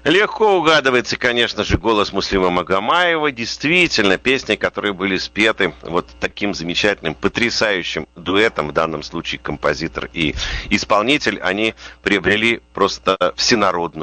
Легко угадывается, конечно же, голос Муслима Магомаева. Действительно, песни, которые были спеты вот таким замечательным, потрясающим дуэтом, в данном случае композитор и исполнитель, они приобрели просто всенародную